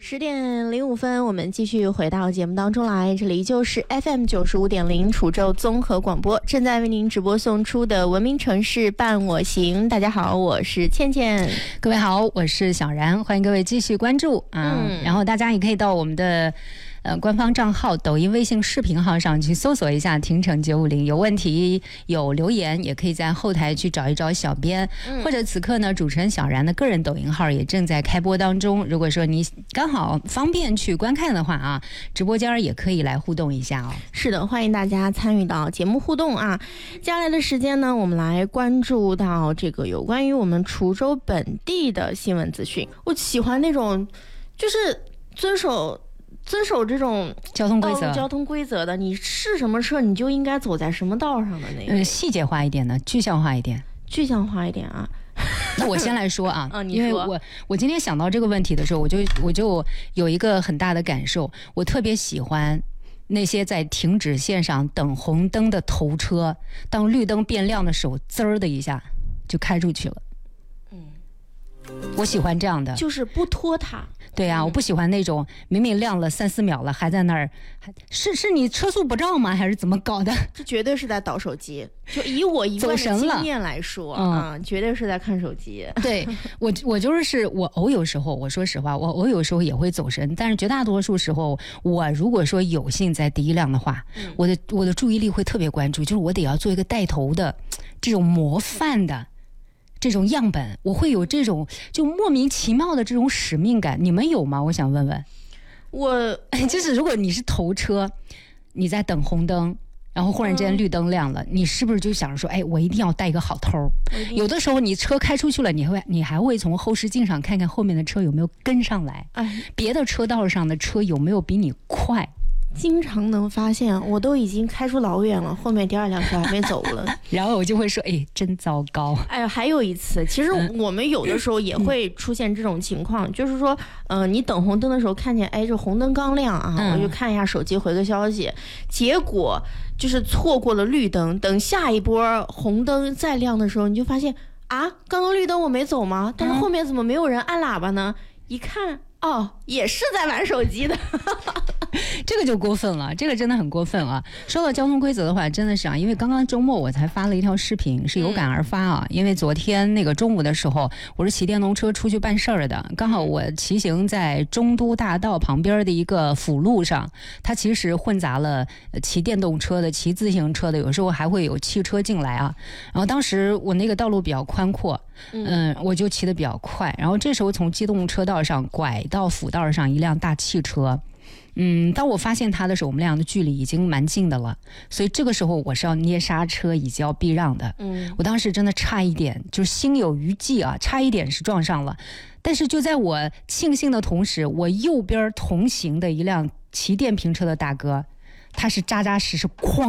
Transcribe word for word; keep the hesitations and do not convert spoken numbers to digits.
十点零五分，我们继续回到节目当中来，这里就是 F M 九十五点零楚州综合广播，正在为您直播送出的文明城市伴我行。大家好，我是倩倩。 各位好，我是小然，欢迎各位继续关注啊、嗯。然后大家也可以到我们的呃官方账号、抖音、微信视频号上去搜索一下“亭城九五零”，有问题有留言，也可以在后台去找一找小编、嗯，或者此刻呢，主持人小然的个人抖音号也正在开播当中。如果说你刚好方便去观看的话啊，直播间也可以来互动一下哦。 是的，欢迎大家参与到节目互动啊。接下来的时间呢，我们来关注到这个有关于我们滁州本地的新闻资讯。我喜欢那种就是遵守。遵守这种交通规则， 交通规则的，你是什么车，你就应该走在什么道上的那个。 嗯，细节化一点的，具象化一点， 具象化一点啊。 那我先来说啊， 嗯、 因为我我今天想到这个问题的时候，我就我就有一个很大的感受，我特别喜欢那些在停止线上等红灯的头车，当绿灯变亮的时候，滋儿的一下就开出去了。嗯，我喜欢这样的， 就是不拖沓。 对啊，我不喜欢那种明明亮了三四秒了，还在那儿，是是你车速不照吗？还是怎么搞的？ 这绝对是在倒手机。就以我一贯的经验来说啊、嗯，绝对是在看手机。 对我，我就是是我偶有时候，我说实话，我偶有时候也会走神，但是绝大多数时候，我如果说有幸在第一辆的话，嗯、我的我的注意力会特别关注，就是我得要做一个带头的这种模范的。这种样本，我会有这种就莫名其妙的这种使命感，你们有吗？我想问问。 我就是如果你是头车，你在等红灯，然后忽然间绿灯亮了，嗯、你是不是就想着说，哎，我一定要带一个好头？有的时候你车开出去了，你会你还会从后视镜上看看后面的车有没有跟上来，哎，别的车道上的车有没有比你快？ 经常能发现，我都已经开出老远了，后面第二辆车还没走了， 然后我就会说，哎，真糟糕。 哎，还有一次，其实我们有的时候也会出现这种情况，嗯、就是说，嗯、呃，你等红灯的时候看见，哎，这红灯刚亮啊，嗯、我就看一下手机回个消息，结果就是错过了绿灯，等下一波红灯再亮的时候，你就发现啊，刚刚绿灯我没走吗？但是后面怎么没有人按喇叭呢？一看。哦，也是在玩手机的这个就过分了，这个真的很过分啊。说到交通规则的话，真的是啊，因为刚刚周末我才发了一条视频，是有感而发啊、嗯、因为昨天那个中午的时候，我是骑电动车出去办事儿的，刚好我骑行在中都大道旁边的一个辅路上，它其实混杂了骑电动车的、骑自行车的，有时候还会有汽车进来啊。然后当时我那个道路比较宽阔，嗯，我就骑得比较快，然后这时候从机动车道上拐到辅道上一辆大汽车，嗯，当我发现他的时候，我们俩的距离已经蛮近的了，所以这个时候我是要捏刹车以及要避让的。嗯，我当时真的差一点，就是心有余悸啊，差一点是撞上了。但是就在我庆幸的同时，我右边同行的一辆骑电瓶车的大哥，他是扎扎实实哐